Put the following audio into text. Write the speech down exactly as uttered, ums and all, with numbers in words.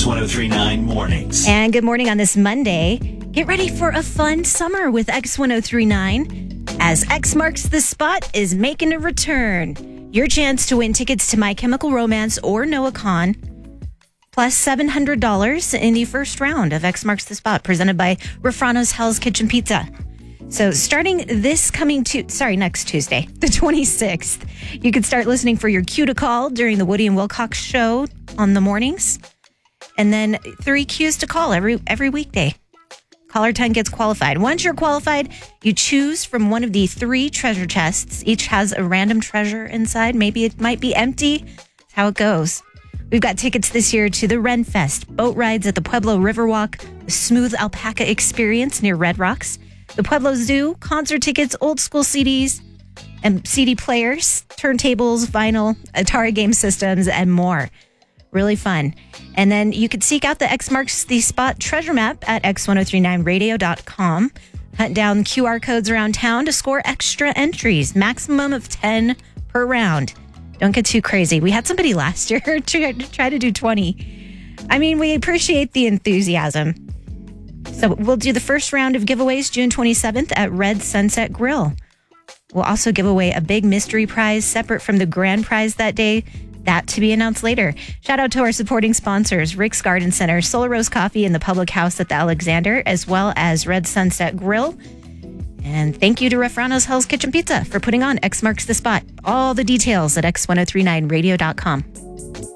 X ten thirty-nine Mornings. And good morning on this Monday. Get ready for a fun summer with X ten thirty-nine as X Marks the Spot is making a return. Your chance to win tickets to My Chemical Romance or NoahCon, plus seven hundred dollars in the first round of X Marks the Spot, presented by Refrano's Hell's Kitchen Pizza. So starting this coming to sorry next Tuesday, the twenty-sixth, you can start listening for your cue to call during the Woody and Wilcox show on the mornings, and then three cues to call every every weekday. Caller ten gets qualified. Once you're qualified, you choose from one of the three treasure chests. Each has a random treasure inside. Maybe it might be empty. That's how it goes. We've got tickets this year to the Ren Fest, boat rides at the Pueblo Riverwalk, the Smooth Alpaca Experience near Red Rocks, the Pueblo Zoo, concert tickets, old school C Ds, and C D players, turntables, vinyl, Atari game systems, and more. Really fun. And then you could seek out the X Marks the Spot treasure map at x ten thirty-nine radio dot com. Hunt down Q R codes around town to score extra entries, maximum of ten per round. Don't get too crazy. We had somebody last year try, try to do twenty. I mean, we appreciate the enthusiasm. So we'll do the first round of giveaways June twenty-seventh at Red Sunset Grill. We'll also give away a big mystery prize separate from the grand prize that day. That to be announced later. Shout out to our supporting sponsors, Rick's Garden Center, Solar Rose Coffee, and the Public House at the Alexander, as well as Red Sunset Grill. And thank you to Refrano's Hell's Kitchen Pizza for putting on X Marks the Spot. All the details at x ten thirty-nine radio dot com.